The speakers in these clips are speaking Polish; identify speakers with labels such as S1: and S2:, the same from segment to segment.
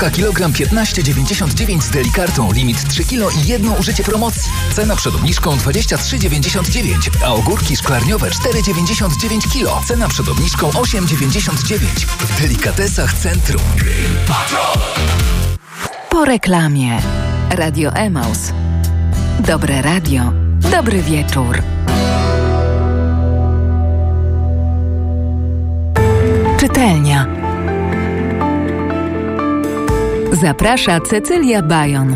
S1: Marchewka kilogram 15,99 z delikartą. Limit 3 kg i jedno użycie promocji. Cena przed obniżką 23,99, a ogórki szklarniowe 4,99 kg. Cena przed obniżką 8,99. W delikatesach Centrum.
S2: Po reklamie. Radio Emaus. Dobre radio. Dobry wieczór. Czytelnia. Zaprasza Cecylia Bajon.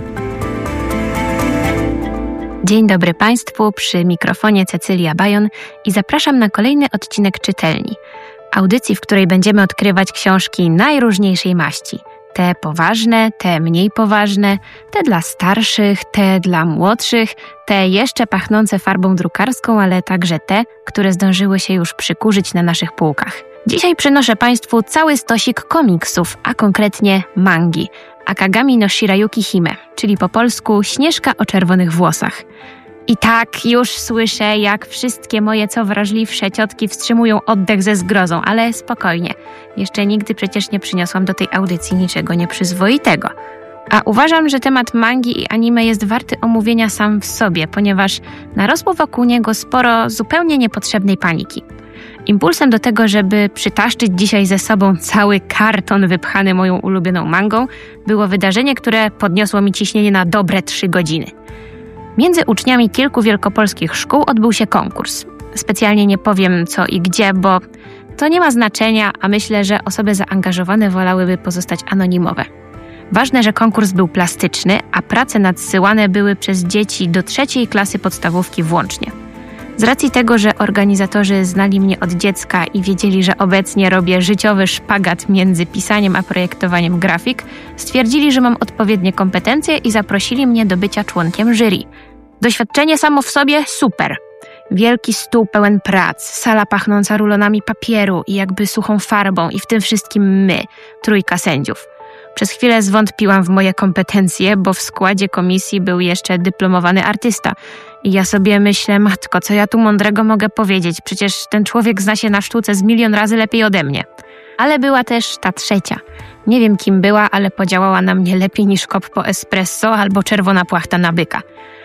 S3: Dzień dobry Państwu, przy mikrofonie Cecylia Bajon i zapraszam na kolejny odcinek Czytelni. Audycji, w której będziemy odkrywać książki najróżniejszej maści. Te poważne, te mniej poważne, te dla starszych, te dla młodszych, te jeszcze pachnące farbą drukarską, ale także te, które zdążyły się już przykurzyć na naszych półkach. Dzisiaj przynoszę Państwu cały stosik komiksów, a konkretnie mangi. Akagami no Shirayuki Hime, czyli po polsku Śnieżka o czerwonych włosach. I tak już słyszę, jak wszystkie moje co wrażliwsze ciotki wstrzymują oddech ze zgrozą, ale spokojnie. Jeszcze nigdy przecież nie przyniosłam do tej audycji niczego nieprzyzwoitego. A uważam, że temat mangi i anime jest warty omówienia sam w sobie, ponieważ narosło wokół niego sporo zupełnie niepotrzebnej paniki. Impulsem do tego, żeby przytaszczyć dzisiaj ze sobą cały karton wypchany moją ulubioną mangą, było wydarzenie, które podniosło mi ciśnienie na dobre 3 godziny. Między uczniami kilku wielkopolskich szkół odbył się konkurs. Specjalnie nie powiem co i gdzie, bo to nie ma znaczenia, a myślę, że osoby zaangażowane wolałyby pozostać anonimowe. Ważne, że konkurs był plastyczny, a prace nadsyłane były przez dzieci do 3. klasy podstawówki włącznie. Z racji tego, że organizatorzy znali mnie od dziecka i wiedzieli, że obecnie robię życiowy szpagat między pisaniem a projektowaniem grafik, stwierdzili, że mam odpowiednie kompetencje i zaprosili mnie do bycia członkiem jury. Doświadczenie samo w sobie super. Wielki stół pełen prac, sala pachnąca rulonami papieru i jakby suchą farbą i w tym wszystkim my, 3 sędziów. Przez chwilę zwątpiłam w moje kompetencje, bo w składzie komisji był jeszcze dyplomowany artysta. I ja sobie myślę, matko, co ja tu mądrego mogę powiedzieć? Przecież ten człowiek zna się na sztuce z 1 000 000 razy lepiej ode mnie. Ale była też ta 3. Nie wiem kim była, ale podziałała na mnie lepiej niż kop po espresso albo czerwona płachta na byka.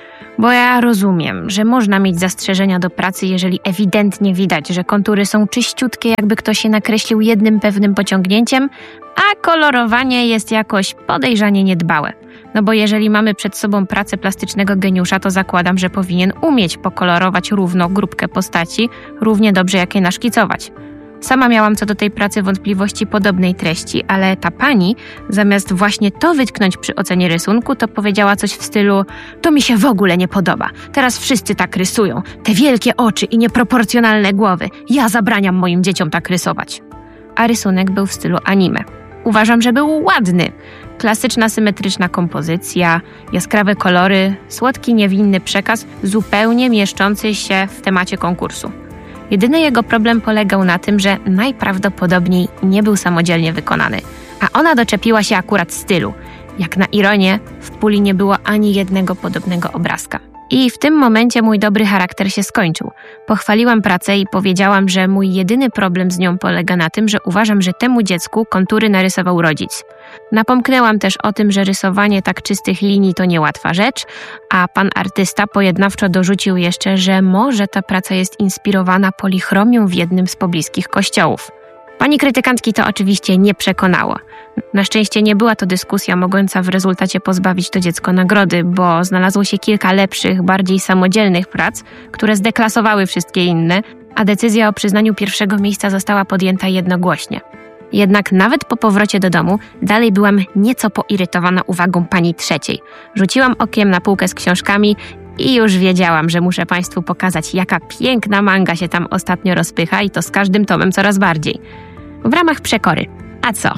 S3: Bo ja rozumiem, że można mieć zastrzeżenia do pracy, jeżeli ewidentnie widać, że kontury są czyściutkie, jakby ktoś je nakreślił jednym pewnym pociągnięciem, a kolorowanie jest jakoś podejrzanie niedbałe. No bo jeżeli mamy przed sobą pracę plastycznego geniusza, to zakładam, że powinien umieć pokolorować równo grupkę postaci, równie dobrze jak je naszkicować. Sama miałam co do tej pracy wątpliwości podobnej treści, ale ta pani, zamiast właśnie to wytknąć przy ocenie rysunku, to powiedziała coś w stylu: to mi się w ogóle nie podoba, teraz wszyscy tak rysują, te wielkie oczy i nieproporcjonalne głowy, ja zabraniam moim dzieciom tak rysować. A rysunek był w stylu anime. Uważam, że był ładny. Klasyczna, symetryczna kompozycja, jaskrawe kolory, słodki, niewinny przekaz, zupełnie mieszczący się w temacie konkursu. Jedyny jego problem polegał na tym, że najprawdopodobniej nie był samodzielnie wykonany, a ona doczepiła się akurat stylu. Jak na ironię, w puli nie było ani jednego podobnego obrazka. I w tym momencie mój dobry charakter się skończył. Pochwaliłam pracę i powiedziałam, że mój jedyny problem z nią polega na tym, że uważam, że temu dziecku kontury narysował rodzic. Napomknęłam też o tym, że rysowanie tak czystych linii to niełatwa rzecz, a pan artysta pojednawczo dorzucił jeszcze, że może ta praca jest inspirowana polichromią w jednym z pobliskich kościołów. Pani krytykantki to oczywiście nie przekonało. Na szczęście nie była to dyskusja mogąca w rezultacie pozbawić to dziecko nagrody, bo znalazło się kilka lepszych, bardziej samodzielnych prac, które zdeklasowały wszystkie inne, a decyzja o przyznaniu 1. miejsca została podjęta jednogłośnie. Jednak nawet po powrocie do domu dalej byłam nieco poirytowana uwagą pani 3. Rzuciłam okiem na półkę z książkami i już wiedziałam, że muszę Państwu pokazać, jaka piękna manga się tam ostatnio rozpycha i to z każdym tomem coraz bardziej. W ramach przekory. A co?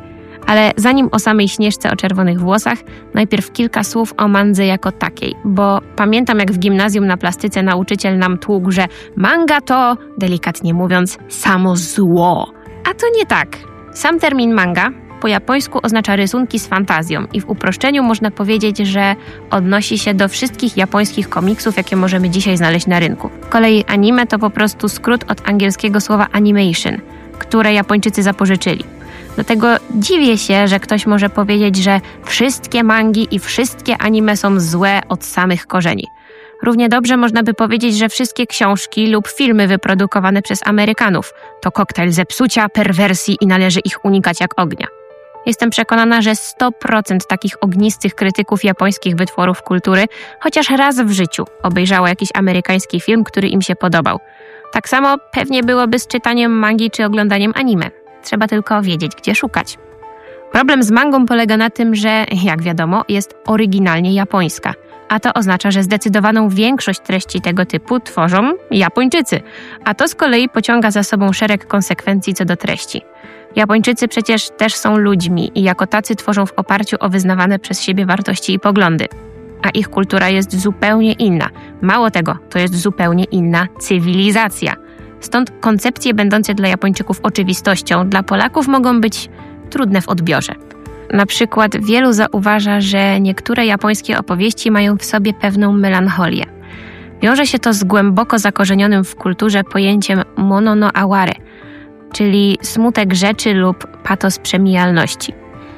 S3: Ale zanim o samej Śnieżce o czerwonych włosach, najpierw kilka słów o mandze jako takiej, bo pamiętam, jak w gimnazjum na plastyce nauczyciel nam tłukł, że manga to, delikatnie mówiąc, samo zło. A to nie tak. Sam termin manga po japońsku oznacza rysunki z fantazją i w uproszczeniu można powiedzieć, że odnosi się do wszystkich japońskich komiksów, jakie możemy dzisiaj znaleźć na rynku. Z kolei anime to po prostu skrót od angielskiego słowa animation, które Japończycy zapożyczyli. Dlatego dziwię się, że ktoś może powiedzieć, że wszystkie mangi i wszystkie anime są złe od samych korzeni. Równie dobrze można by powiedzieć, że wszystkie książki lub filmy wyprodukowane przez Amerykanów to koktajl zepsucia, perwersji i należy ich unikać jak ognia. Jestem przekonana, że 100% takich ognistych krytyków japońskich wytworów kultury chociaż raz w życiu obejrzało jakiś amerykański film, który im się podobał. Tak samo pewnie byłoby z czytaniem mangi czy oglądaniem anime. Trzeba tylko wiedzieć, gdzie szukać. Problem z mangą polega na tym, że, jak wiadomo, jest oryginalnie japońska. A to oznacza, że zdecydowaną większość treści tego typu tworzą Japończycy. A to z kolei pociąga za sobą szereg konsekwencji co do treści. Japończycy przecież też są ludźmi i jako tacy tworzą w oparciu o wyznawane przez siebie wartości i poglądy. A ich kultura jest zupełnie inna. Mało tego, to jest zupełnie inna cywilizacja. Stąd koncepcje będące dla Japończyków oczywistością, dla Polaków mogą być trudne w odbiorze. Na przykład wielu zauważa, że niektóre japońskie opowieści mają w sobie pewną melancholię. Wiąże się to z głęboko zakorzenionym w kulturze pojęciem mono no aware, czyli smutek rzeczy lub patos przemijalności.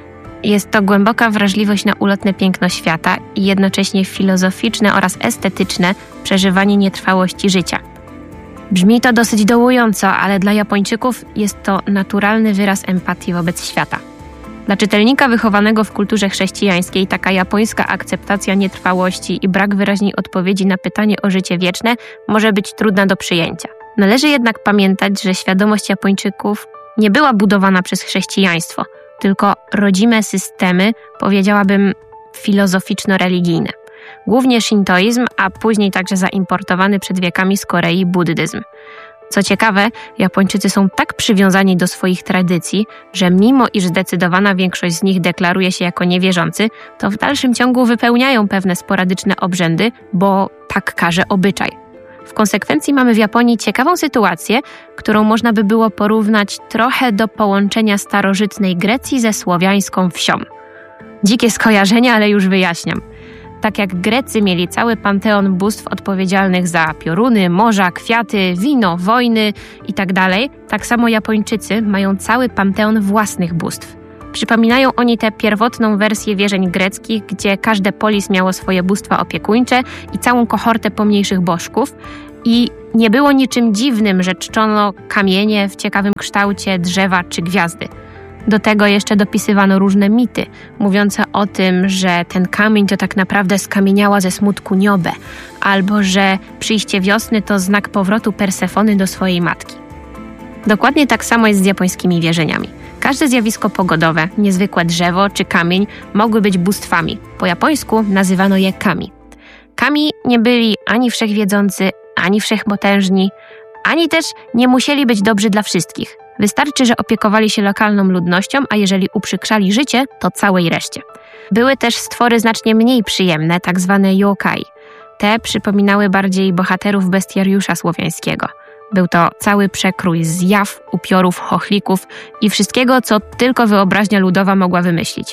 S3: Jest to głęboka wrażliwość na ulotne piękno świata i jednocześnie filozoficzne oraz estetyczne przeżywanie nietrwałości życia. Brzmi to dosyć dołująco, ale dla Japończyków jest to naturalny wyraz empatii wobec świata. Dla czytelnika wychowanego w kulturze chrześcijańskiej taka japońska akceptacja nietrwałości i brak wyraźnej odpowiedzi na pytanie o życie wieczne może być trudna do przyjęcia. Należy jednak pamiętać, że świadomość Japończyków nie była budowana przez chrześcijaństwo, tylko rodzime systemy, powiedziałabym, filozoficzno-religijne. Głównie szintoizm, a później także zaimportowany przed wiekami z Korei buddyzm. Co ciekawe, Japończycy są tak przywiązani do swoich tradycji, że mimo iż zdecydowana większość z nich deklaruje się jako niewierzący, to w dalszym ciągu wypełniają pewne sporadyczne obrzędy, bo tak każe obyczaj. W konsekwencji mamy w Japonii ciekawą sytuację, którą można by było porównać trochę do połączenia starożytnej Grecji ze słowiańską wsią. Dzikie skojarzenia, ale już wyjaśniam. Tak jak Grecy mieli cały panteon bóstw odpowiedzialnych za pioruny, morza, kwiaty, wino, wojny itd., tak samo Japończycy mają cały panteon własnych bóstw. Przypominają oni tę pierwotną wersję wierzeń greckich, gdzie każde polis miało swoje bóstwa opiekuńcze i całą kohortę pomniejszych bożków i nie było niczym dziwnym, że czczono kamienie w ciekawym kształcie, drzewa czy gwiazdy. Do tego jeszcze dopisywano różne mity, mówiące o tym, że ten kamień to tak naprawdę skamieniała ze smutku Niobę, albo że przyjście wiosny to znak powrotu Persefony do swojej matki. Dokładnie tak samo jest z japońskimi wierzeniami. Każde zjawisko pogodowe, niezwykłe drzewo czy kamień mogły być bóstwami. Po japońsku nazywano je kami. Kami nie byli ani wszechwiedzący, ani wszechpotężni, ani też nie musieli być dobrzy dla wszystkich. Wystarczy, że opiekowali się lokalną ludnością, a jeżeli uprzykrzali życie, to całej reszcie. Były też stwory znacznie mniej przyjemne, tak zwane yokai. Te przypominały bardziej bohaterów bestiariusza słowiańskiego. Był to cały przekrój zjaw, upiorów, chochlików i wszystkiego, co tylko wyobraźnia ludowa mogła wymyślić.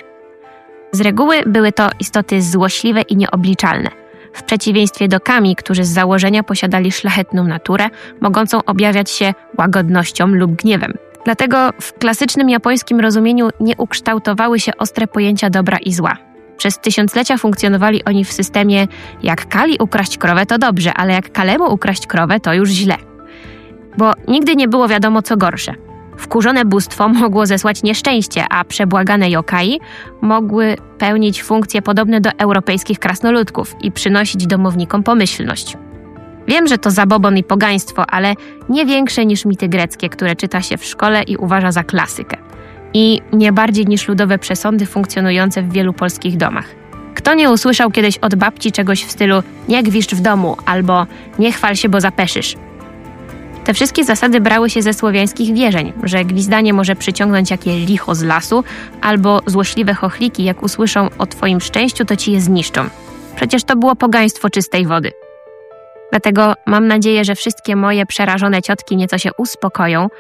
S3: Z reguły były to istoty złośliwe i nieobliczalne. W przeciwieństwie do kami, którzy z założenia posiadali szlachetną naturę, mogącą objawiać się łagodnością lub gniewem. Dlatego w klasycznym japońskim rozumieniu nie ukształtowały się ostre pojęcia dobra i zła. Przez tysiąclecia funkcjonowali oni w systemie jak Kali ukraść krowę to dobrze, ale jak Kalemu ukraść krowę to już źle. Bo nigdy nie było wiadomo co gorsze. Wkurzone bóstwo mogło zesłać nieszczęście, a przebłagane yokai mogły pełnić funkcje podobne do europejskich krasnoludków i przynosić domownikom pomyślność. Wiem, że to zabobon i pogaństwo, ale nie większe niż mity greckie, które czyta się w szkole i uważa za klasykę. I nie bardziej niż ludowe przesądy funkcjonujące w wielu polskich domach. Kto nie usłyszał kiedyś od babci czegoś w stylu nie gwiżdż w domu albo nie chwal się, bo zapeszysz? Te wszystkie zasady brały się ze słowiańskich wierzeń, że gwizdanie może przyciągnąć jakie licho z lasu, albo złośliwe chochliki, jak usłyszą o twoim szczęściu, to ci je zniszczą. Przecież to było pogaństwo czystej wody. Dlatego mam nadzieję, że wszystkie moje przerażone ciotki nieco się uspokoją,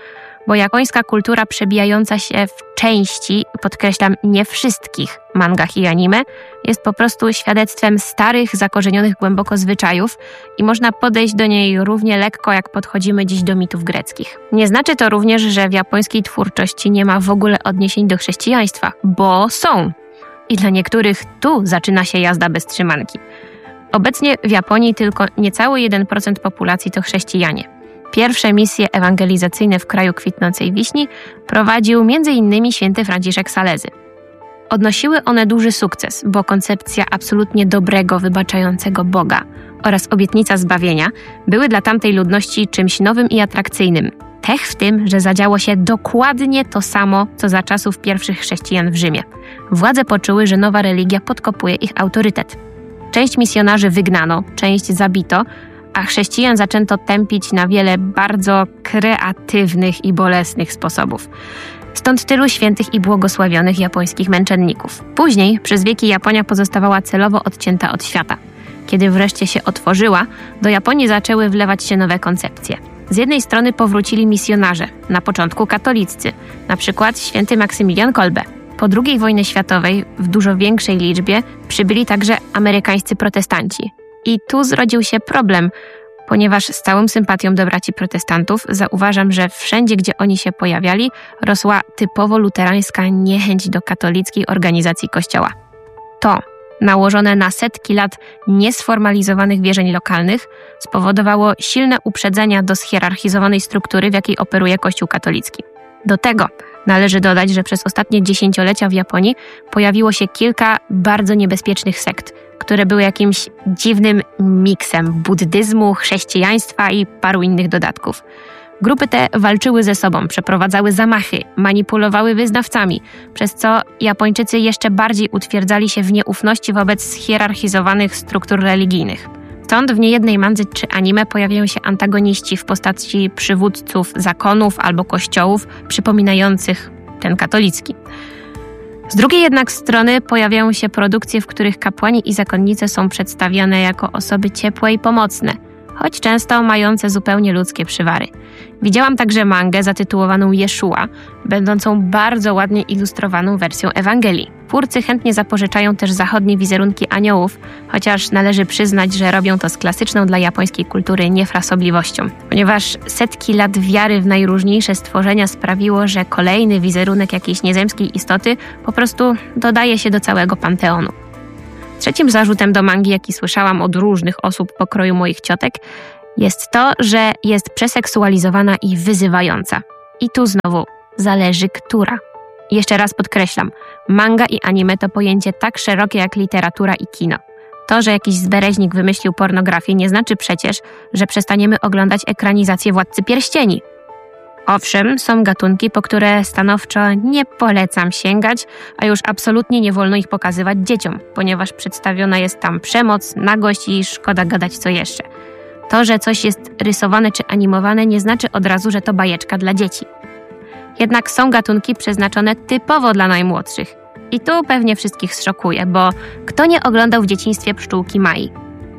S3: bo japońska kultura przebijająca się w części, podkreślam, nie wszystkich mangach i anime, jest po prostu świadectwem starych, zakorzenionych głęboko zwyczajów i można podejść do niej równie lekko, jak podchodzimy dziś do mitów greckich. Nie znaczy to również, że w japońskiej twórczości nie ma w ogóle odniesień do chrześcijaństwa, bo są. I dla niektórych tu zaczyna się jazda bez trzymanki. Obecnie w Japonii tylko niecały 1% populacji to chrześcijanie. Pierwsze misje ewangelizacyjne w kraju kwitnącej wiśni prowadził m.in. święty Franciszek Salezy. Odnosiły one duży sukces, bo koncepcja absolutnie dobrego, wybaczającego Boga oraz obietnica zbawienia były dla tamtej ludności czymś nowym i atrakcyjnym. Pech w tym, że zadziało się dokładnie to samo, co za czasów pierwszych chrześcijan w Rzymie. Władze poczuły, że nowa religia podkopuje ich autorytet. Część misjonarzy wygnano, część zabito, a chrześcijan zaczęto tępić na wiele bardzo kreatywnych i bolesnych sposobów. Stąd tylu świętych i błogosławionych japońskich męczenników. Później przez wieki Japonia pozostawała celowo odcięta od świata. Kiedy wreszcie się otworzyła, do Japonii zaczęły wlewać się nowe koncepcje. Z jednej strony powrócili misjonarze, na początku katoliccy, na przykład święty Maksymilian Kolbe. Po II wojnie światowej w dużo większej liczbie przybyli także amerykańscy protestanci. I tu zrodził się problem, ponieważ z całą sympatią do braci protestantów zauważam, że wszędzie, gdzie oni się pojawiali, rosła typowo luterańska niechęć do katolickiej organizacji Kościoła. To, nałożone na setki lat niesformalizowanych wierzeń lokalnych, spowodowało silne uprzedzenia do schierarchizowanej struktury, w jakiej operuje Kościół katolicki. Do tego należy dodać, że przez ostatnie dziesięciolecia w Japonii pojawiło się kilka bardzo niebezpiecznych sekt, które były jakimś dziwnym miksem buddyzmu, chrześcijaństwa i paru innych dodatków. Grupy te walczyły ze sobą, przeprowadzały zamachy, manipulowały wyznawcami, przez co Japończycy jeszcze bardziej utwierdzali się w nieufności wobec schierarchizowanych struktur religijnych. Stąd w niejednej mandze czy anime pojawiają się antagoniści w postaci przywódców zakonów albo kościołów przypominających ten katolicki. Z drugiej jednak strony pojawiają się produkcje, w których kapłani i zakonnice są przedstawiane jako osoby ciepłe i pomocne, choć często mające zupełnie ludzkie przywary. Widziałam także mangę zatytułowaną Jeszua, będącą bardzo ładnie ilustrowaną wersją Ewangelii. Twórcy chętnie zapożyczają też zachodnie wizerunki aniołów, chociaż należy przyznać, że robią to z klasyczną dla japońskiej kultury niefrasobliwością. Ponieważ setki lat wiary w najróżniejsze stworzenia sprawiło, że kolejny wizerunek jakiejś niezemskiej istoty po prostu dodaje się do całego panteonu. Trzecim zarzutem do mangi, jaki słyszałam od różnych osób pokroju moich ciotek, jest to, że jest przeseksualizowana i wyzywająca. I tu znowu zależy która. Jeszcze raz podkreślam, manga i anime to pojęcie tak szerokie jak literatura i kino. To, że jakiś zbereźnik wymyślił pornografię, nie znaczy przecież, że przestaniemy oglądać ekranizację Władcy Pierścieni. Owszem, są gatunki, po które stanowczo nie polecam sięgać, a już absolutnie nie wolno ich pokazywać dzieciom, ponieważ przedstawiona jest tam przemoc, nagość i szkoda gadać co jeszcze. To, że coś jest rysowane czy animowane, nie znaczy od razu, że to bajeczka dla dzieci. Jednak są gatunki przeznaczone typowo dla najmłodszych. I tu pewnie wszystkich zszokuje, bo kto nie oglądał w dzieciństwie Pszczółki Mai?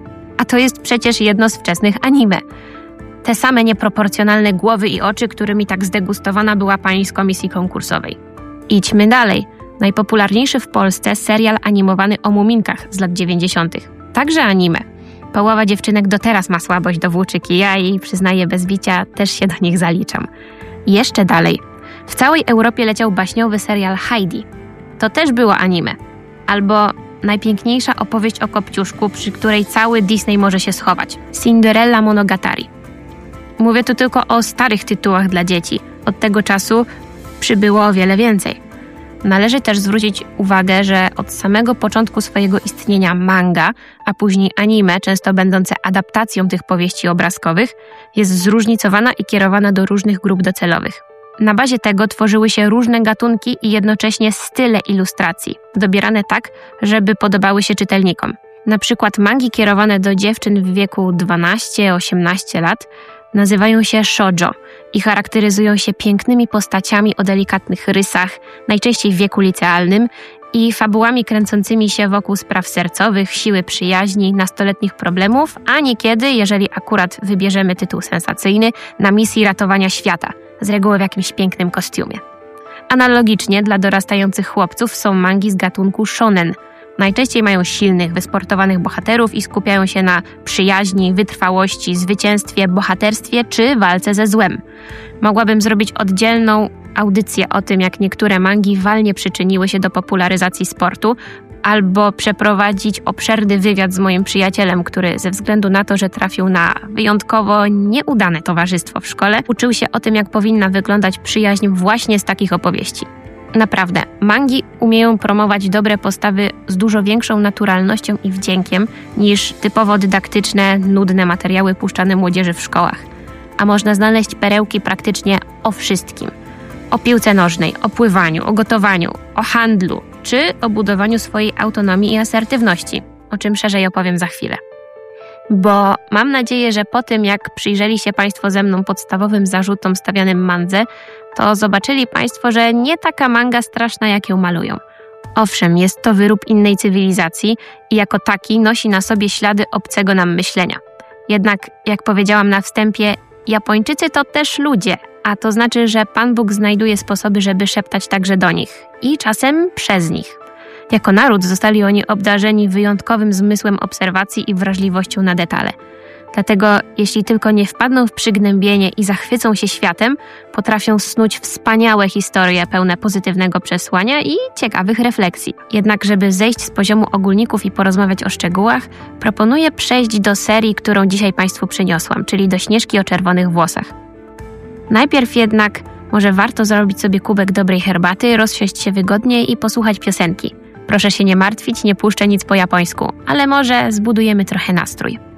S3: A to jest przecież jedno z wczesnych anime. Te same nieproporcjonalne głowy i oczy, którymi tak zdegustowana była pani z komisji konkursowej. Idźmy dalej. Najpopularniejszy w Polsce serial animowany o muminkach z lat 90. Także anime. Połowa dziewczynek do teraz ma słabość do włóczyki, ja i przyznaję bez bicia, też się do nich zaliczam. Jeszcze dalej. W całej Europie leciał baśniowy serial Heidi. To też było anime. Albo najpiękniejsza opowieść o Kopciuszku, przy której cały Disney może się schować. Cinderella Monogatari. Mówię tu tylko o starych tytułach dla dzieci. Od tego czasu przybyło o wiele więcej. Należy też zwrócić uwagę, że od samego początku swojego istnienia manga, a później anime, często będące adaptacją tych powieści obrazkowych, jest zróżnicowana i kierowana do różnych grup docelowych. Na bazie tego tworzyły się różne gatunki i jednocześnie style ilustracji, dobierane tak, żeby podobały się czytelnikom. Na przykład mangi kierowane do dziewczyn w wieku 12-18 lat nazywają się shoujo i charakteryzują się pięknymi postaciami o delikatnych rysach, najczęściej w wieku licealnym, i fabułami kręcącymi się wokół spraw sercowych, siły przyjaźni, nastoletnich problemów, a niekiedy, jeżeli akurat wybierzemy tytuł sensacyjny, na misji ratowania świata, z reguły w jakimś pięknym kostiumie. Analogicznie dla dorastających chłopców są mangi z gatunku shonen. Najczęściej mają silnych, wysportowanych bohaterów i skupiają się na przyjaźni, wytrwałości, zwycięstwie, bohaterstwie czy walce ze złem. Mogłabym zrobić oddzielną audycję o tym, jak niektóre mangi walnie przyczyniły się do popularyzacji sportu, albo przeprowadzić obszerny wywiad z moim przyjacielem, który ze względu na to, że trafił na wyjątkowo nieudane towarzystwo w szkole, uczył się o tym, jak powinna wyglądać przyjaźń właśnie z takich opowieści. Naprawdę, mangi umieją promować dobre postawy z dużo większą naturalnością i wdziękiem niż typowo dydaktyczne, nudne materiały puszczane młodzieży w szkołach. A można znaleźć perełki praktycznie o wszystkim. O piłce nożnej, o pływaniu, o gotowaniu, o handlu, czy o budowaniu swojej autonomii i asertywności, o czym szerzej opowiem za chwilę. Bo mam nadzieję, że po tym, jak przyjrzeli się Państwo ze mną podstawowym zarzutom stawianym mandze, to zobaczyli Państwo, że nie taka manga straszna, jak ją malują. Owszem, jest to wyrób innej cywilizacji i jako taki nosi na sobie ślady obcego nam myślenia. Jednak, jak powiedziałam na wstępie, Japończycy to też ludzie, a to znaczy, że Pan Bóg znajduje sposoby, żeby szeptać także do nich i czasem przez nich. Jako naród zostali oni obdarzeni wyjątkowym zmysłem obserwacji i wrażliwością na detale. Dlatego, jeśli tylko nie wpadną w przygnębienie i zachwycą się światem, potrafią snuć wspaniałe historie pełne pozytywnego przesłania i ciekawych refleksji. Jednak, żeby zejść z poziomu ogólników i porozmawiać o szczegółach, proponuję przejść do serii, którą dzisiaj Państwu przyniosłam, czyli do Śnieżki o czerwonych włosach. Najpierw jednak może warto zrobić sobie kubek dobrej herbaty, rozsiąść się wygodnie i posłuchać piosenki. Proszę się nie martwić, nie puszczę nic po japońsku, ale może zbudujemy trochę nastrój.